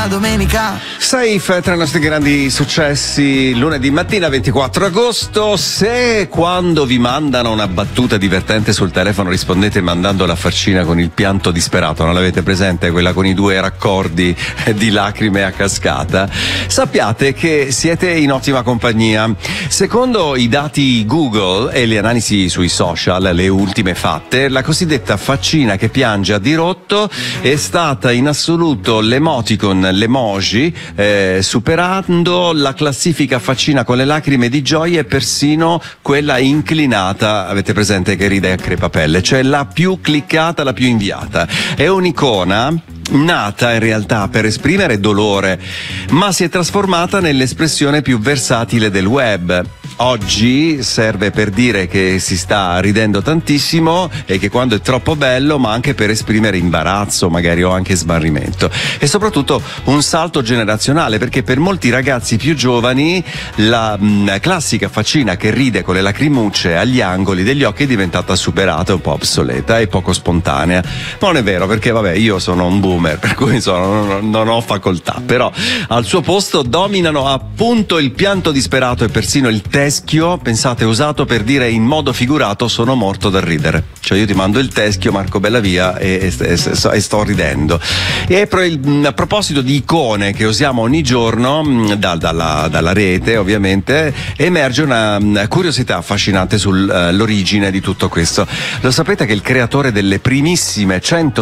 domenica. Safe, tra i nostri grandi successi, lunedì mattina 24 agosto. Se quando vi mandano una battuta divertente sul telefono rispondete mandando la faccina con il pianto disperato, non l'avete presente? Quella con i 2 raccordi di lacrime a cascata, sappiate che siete in ottima compagnia. Secondo i dati Google e le analisi sui social, le ultime fatte, la cosiddetta faccina che piange a dirotto è stata in assoluto l'emoticon, l'emoji, superando la classifica faccina con le lacrime di gioia e persino quella inclinata, avete presente, che ride a crepapelle, cioè la più cliccata, la più inviata. È un'icona nata in realtà per esprimere dolore, ma si è trasformata nell'espressione più versatile del web. Oggi serve per dire che si sta ridendo tantissimo e che quando è troppo bello, ma anche per esprimere imbarazzo magari o anche smarrimento, e soprattutto un salto generazionale, perché per molti ragazzi più giovani la classica faccina che ride con le lacrimucce agli angoli degli occhi è diventata superata, un po' obsoleta e poco spontanea. Ma non è vero, perché vabbè, io sono un boomer, per cui non ho facoltà, però al suo posto dominano appunto il pianto disperato e persino il teschio, pensate, usato per dire in modo figurato sono morto dal ridere. Cioè io ti mando il teschio, Marco Bellavia, e sto ridendo. E a proposito di icone che usiamo ogni giorno dalla rete, ovviamente, emerge una curiosità affascinante sull'origine di tutto questo. Lo sapete che il creatore delle primissime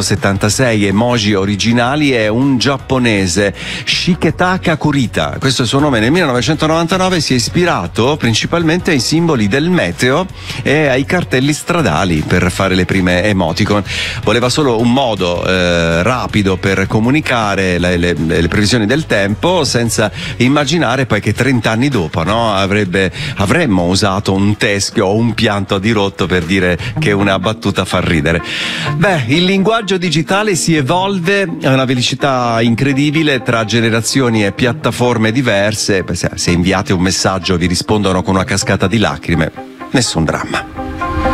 176 emoji originali è un giapponese, Shiketaka Kurita. Questo è il suo nome. Nel 1999 si è ispirato principalmente ai simboli del meteo e ai cartelli stradali per fare le prime emoticon. Voleva solo un modo rapido per comunicare le previsioni del tempo, senza immaginare poi che 30 anni dopo, no, avremmo usato un teschio o un pianto a dirotto per dire che una battuta fa ridere. Beh, il linguaggio digitale si evolve a una velocità incredibile tra generazioni e piattaforme diverse. Se inviate un messaggio vi rispondono con una cascata di lacrime, nessun dramma.